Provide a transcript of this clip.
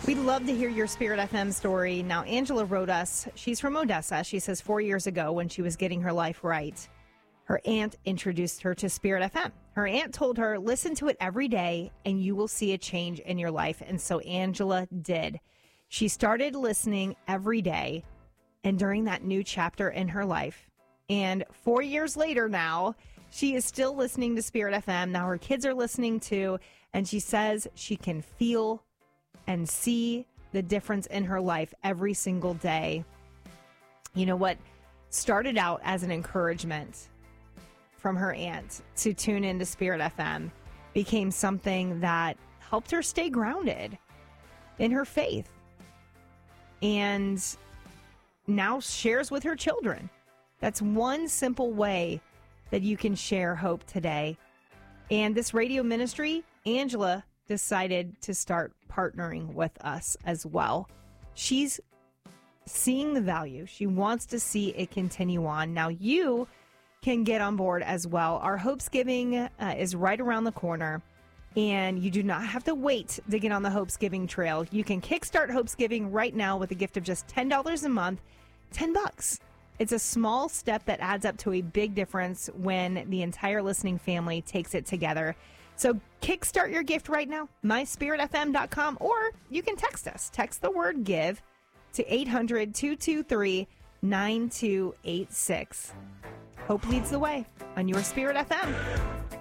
We'd love to hear your Spirit FM story. Now, Angela wrote us. She's from Odessa. She says 4 years ago when she was getting her life right, her aunt introduced her to Spirit FM. Her aunt told her, listen to it every day and you will see a change in your life. And so Angela did. She started listening every day and during that new chapter in her life. And 4 years later now, she is still listening to Spirit FM. Now her kids are listening too. And she says she can feel and see the difference in her life every single day. You know what started out as an encouragement from her aunt to tune into Spirit FM became something that helped her stay grounded in her faith and now shares with her children. That's one simple way that you can share hope today. And this radio ministry, Angela decided to start partnering with us as well. She's seeing the value. She wants to see it continue on. Now you can get on board as well. Our Hopesgiving is right around the corner, and you do not have to wait to get on the Hopesgiving trail. You can kickstart Hopesgiving right now with a gift of just $10 a month, $10. It's a small step that adds up to a big difference when the entire listening family takes it together. So kickstart your gift right now, myspiritfm.com, or you can text us. Text the word GIVE to 800-223-9286. Hope leads the way on your Spirit FM.